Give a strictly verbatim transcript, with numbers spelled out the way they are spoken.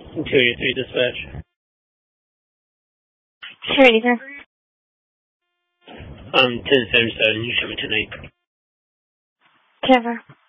Interior three dispatch. Ready, sir. Um, ten seventy-seven, you show me tonight. Trevor.